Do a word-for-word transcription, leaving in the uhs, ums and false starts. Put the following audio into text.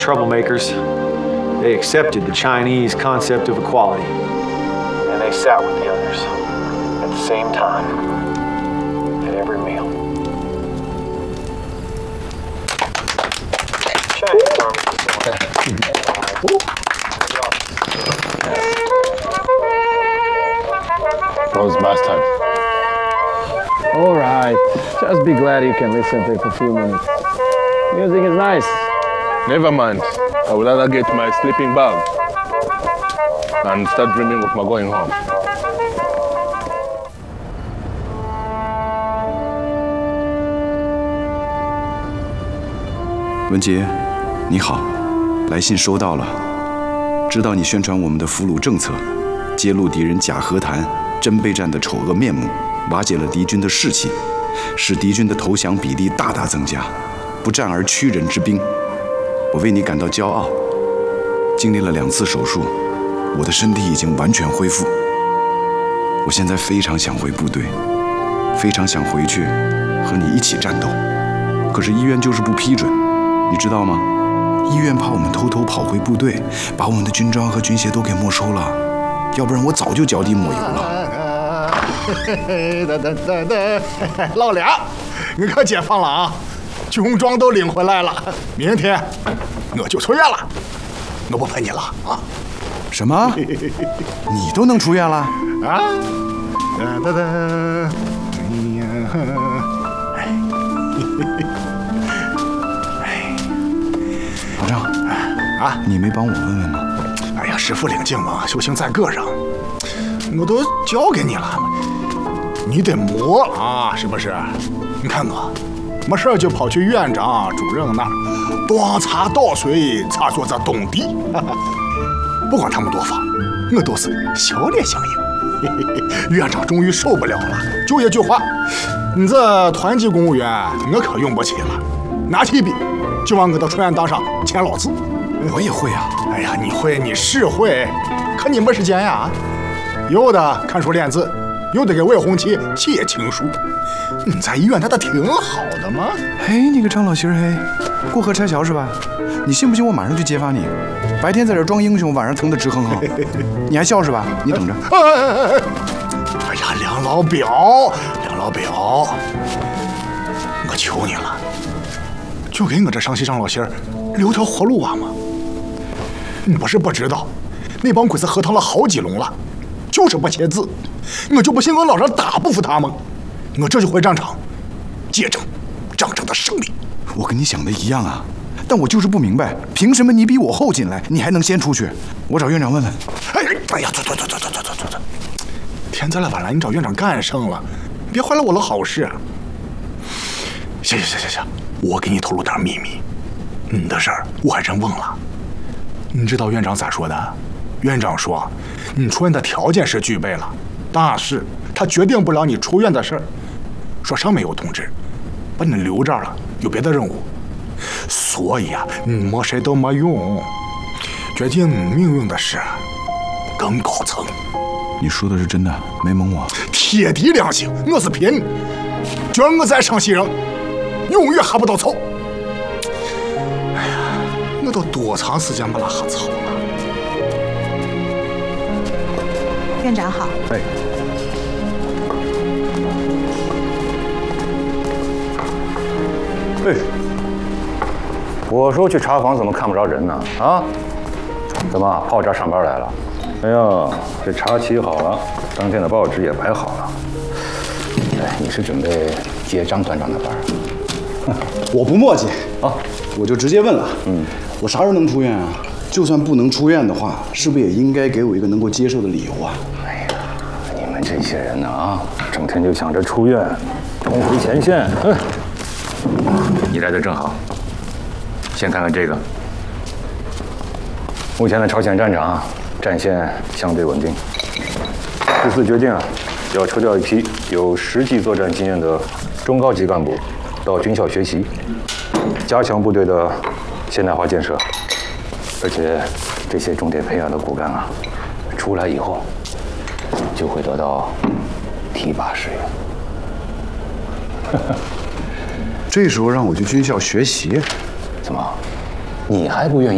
Troublemakers. They accepted the Chinese concept of equality. And they sat with the others at the same time at every meal. Chinese army. How was bath time? All right. Just be glad you can listen to it for a few minutes. Music is nice. Never mind. I will rather get my sleeping bag and start dreaming of my going home. 文杰，你好，来信收到了。知道你宣传我们的俘虏政策，揭露敌人假和谈、真备战的丑恶面目，瓦解了敌军的士气，使敌军的投降比例大大增加，不战而屈人之兵。我为你感到骄傲。经历了两次手术，我的身体已经完全恢复。我现在非常想回部队，非常想回去和你一起战斗，可是医院就是不批准。 你知道吗？医院怕我们偷偷跑回部队，把我们的军装和军鞋都给没收了，要不然我早就脚底抹油了。 老梁，你可解放了啊！军装都领回来了，明天我就出院了，我不陪你了啊！ 什么？你都能出院了？ 啊！哒哒哒！哎呀！ 老张， 啊， 你没帮我问问吗？ 哎呀，师傅领进嘛，修行在个人，我都交给你了，你得磨啊，是不是？你看我，没事就跑去院长、主任那儿，多茶倒水，擦坐在东地，不管他们多放，我都是笑脸相迎。院长终于受不了了，就一句话：你这团级公务员，我可用不起了，拿起笔。 就往我的传单上签老字， 我也会啊！ 哎呀，你会你是会，可你没时间呀！有的看书练字，有的给未婚妻写情书。你在医院那都挺好的嘛。 嘿，你个张老心嘿，过河拆桥是吧？你信不信我马上就揭发你？白天在这装英雄，晚上疼得直哼哼。你还笑是吧？你等着。 哎呀，梁老表，梁老表，我求你了。 就给我这上西张老心儿留条活路啊嘛！你不是不知道，那帮鬼子合同了好几笼了，就是不签字。我就不信我老张打不服他们。我这就回战场，见证战争的胜利。 我跟你想的一样啊，但我就是不明白，凭什么你比我后进来，你还能先出去？我找院长问问。 哎哎呀，走走走走走走走走走！天再来晚来，你找院长干什么了？别坏了我的好事。行行行行行。 我给你透露点秘密，你的事儿我还真忘了。你知道院长咋说的？院长说，你出院的条件是具备了，但是他决定不了你出院的事儿。说上面有通知，把你留这儿了，有别的任务。所以啊，你没谁都没用。决定你命运的事更高层。 你说的是真的，没蒙我。 铁蹄良心，我是骗你。今儿我在上西人。 永远喝不到草。哎呀，我都多长时间没来喝草了？ 院长好。 哎。哎，我说去查房，怎么看不着人呢？啊？怎么跑我这儿上班来了？哎呀，这茶沏好了，当天的报纸也摆好了。哎，你是准备接张团长的班？ 我不墨迹啊，我就直接问了。嗯，我啥时候能出院啊？就算不能出院的话，是不是也应该给我一个能够接受的理由啊？ 哎呀，你们这些人呢啊，整天就想着出院，冲回前线。嗯，你来的正好。先看看这个，目前的朝鲜战场战线相对稳定。这次决定啊，要抽调一批有实际作战经验的中高级干部。 到军校学习，加强部队的现代化建设，而且这些重点培养的骨干啊，出来以后就会得到提拔使用。 这时候让我去军校学习， 怎么，你还不愿意？